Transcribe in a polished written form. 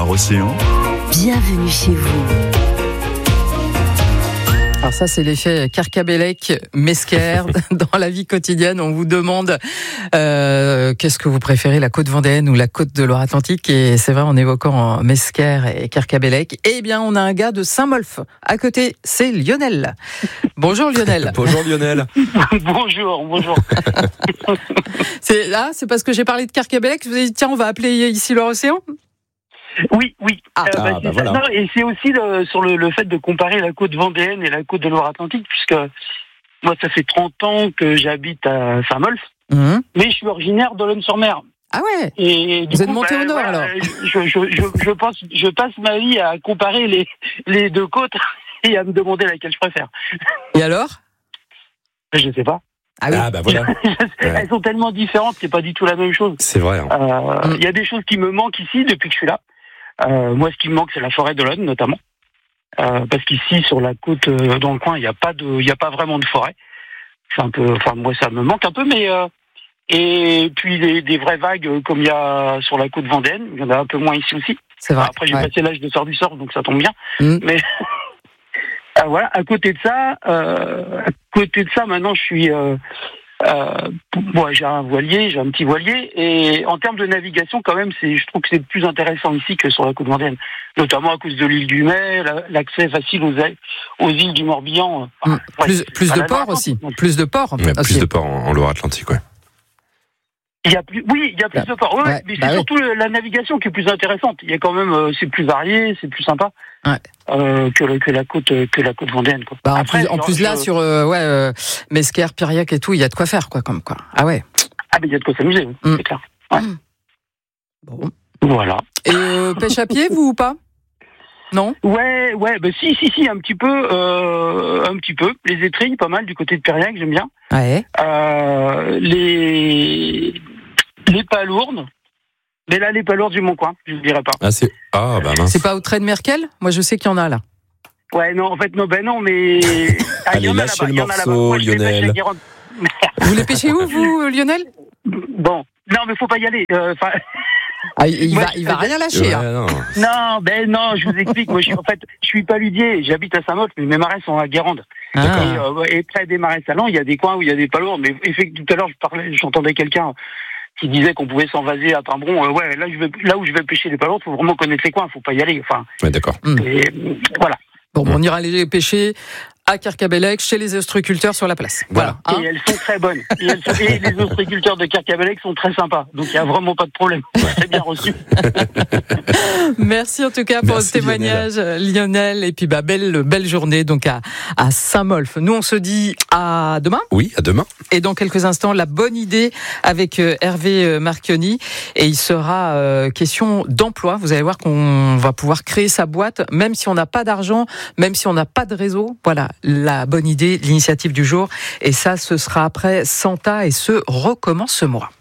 Loire-Océan. Bienvenue chez vous. Alors ça, c'est l'effet Kerkabelec-Mesquer. Dans la vie quotidienne, on vous demande qu'est-ce que vous préférez, la côte vendéenne ou la côte de Loire-Atlantique. Et c'est vrai, en évoquant Mesquer et Kerkabelec, eh bien, on a un gars de Saint-Molf. À côté, c'est Lionel. Bonjour Lionel. Bonjour Lionel. Bonjour. C'est parce que j'ai parlé de Kerkabelec, je vous ai dit, tiens, on va appeler ici Loire-Océan. Oui. Voilà. Non, et c'est aussi sur le fait de comparer la côte vendéenne et la côte de Loire-Atlantique, puisque moi, ça fait 30 ans que j'habite à Saint-Molf, mais je suis originaire d'Olonne-sur-Mer. Ah ouais. Et vous êtes monté au nord, alors. Je passe ma vie à comparer les deux côtes et à me demander laquelle je préfère. Et alors? Je sais pas. Ah oui. Ah bah voilà. Elles sont tellement différentes, c'est pas du tout la même chose. C'est vrai. Il y a des choses qui me manquent ici depuis que je suis là. Moi, ce qui me manque, c'est la forêt d'Olonne, notamment, parce qu'ici, sur la côte, dans le coin, il y a pas vraiment de forêt. C'est un peu, enfin, moi, ça me manque un peu, mais et puis des vraies vagues comme il y a sur la côte vendéenne, il y en a un peu moins ici aussi. C'est vrai. Après, j'ai passé l'âge de sort du sort, donc ça tombe bien. Mais voilà, à côté de ça, maintenant, je suis j'ai un petit voilier, et en termes de navigation, quand même, je trouve que c'est plus intéressant ici que sur la côte vendéenne, notamment à cause de l'île du Mai, l'accès facile aux îles du Morbihan. Plus de ports aussi. Plus de ports. Il y a plus de ports en Loire-Atlantique, ouais. Il y a plus de ports. Ouais, mais c'est surtout la navigation qui est plus intéressante. Il y a quand même, c'est plus varié, c'est plus sympa. Ouais. Que la côte vendéenne, quoi. Bah, en plus là, sur Mesquer, Piriac et tout, il y a de quoi faire, quoi. Ah ouais. Ah, mais il y a de quoi s'amuser, c'est clair. Ouais. Bon. Voilà. Et pêche à pied, vous ou pas? Non? Ouais, bah si, un petit peu. Les étrilles, pas mal, du côté de Piriac, j'aime bien. Ouais. Les palourdes. Mais là, les palourdes du mon coin, je ne dirais pas. Mince. C'est pas au trait de Merkel? Moi, je sais qu'il y en a, là. Ouais, non, en fait, non, mais... Allez, lâchez le morceau, Lionel. Vous les pêchez où, vous, Lionel? Bon, non, mais faut pas y aller. Il va rien lâcher. Ouais, hein. Non, je vous explique. Moi, je suis paludier, j'habite à Saint-Molf, mais mes marais sont à Guérande. Et près des marais salants, il y a des coins où il y a des palourdes. Mais effectivement, tout à l'heure, j'entendais quelqu'un qui disait qu'on pouvait s'envaser à Timbron. Là où je vais pêcher les palourdes, faut vraiment connaître les coins, faut pas y aller. Enfin. Ouais, d'accord. Et, voilà. Bon, on ira les pêcher à Kerkabelec, chez les ostréiculteurs sur la place. Voilà. Et elles sont très bonnes. Et les ostréiculteurs de Kerkabelec sont très sympas. Donc il n'y a vraiment pas de problème. C'est bien reçu. Merci en tout cas pour ce témoignage, Lionel. Et puis belle journée donc à Saint-Molf. Nous on se dit à demain. Oui, à demain. Et dans quelques instants, la bonne idée avec Hervé Marchioni. Et il sera question d'emploi. Vous allez voir qu'on va pouvoir créer sa boîte, même si on n'a pas d'argent, même si on n'a pas de réseau. Voilà, la bonne idée, l'initiative du jour. Et ça, ce sera après Santa et ce recommence-moi.